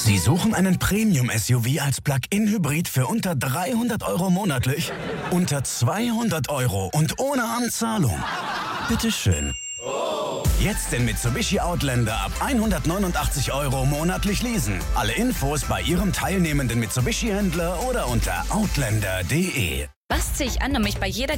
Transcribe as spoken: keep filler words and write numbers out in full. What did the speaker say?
Sie suchen einen Premium-S U V als Plug-in-Hybrid für unter dreihundert Euro monatlich? Unter zweihundert Euro und ohne Anzahlung? Bitteschön. Jetzt den Mitsubishi Outlander ab hundertneunundachtzig Euro monatlich leasen. Alle Infos bei Ihrem teilnehmenden Mitsubishi-Händler oder unter outlander punkt de. Was ziehe ich an, um mich bei jeder